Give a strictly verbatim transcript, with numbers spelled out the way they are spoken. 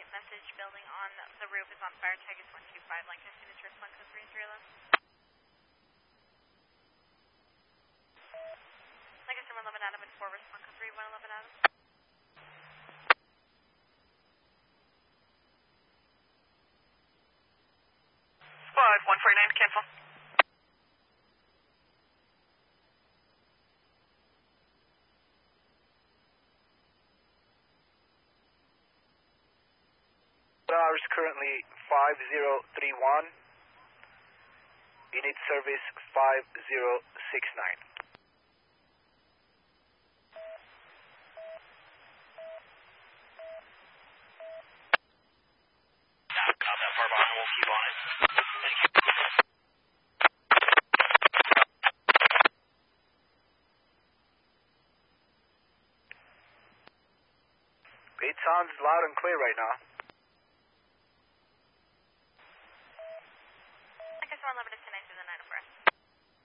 message building on the roof is on fire. Tag is one two five. Lancaster to Church one two three zero. Lancaster one eleven Adam and four respond code three one eleven Adam. five one forty-nine, cancel. Hours currently five zero three one. Unit service five zero six nine. Not, not that far behind, we'll keep on it. Thank you. It sounds loud and clear right now. Lancaster one eleven is ten nine to the nine oh four.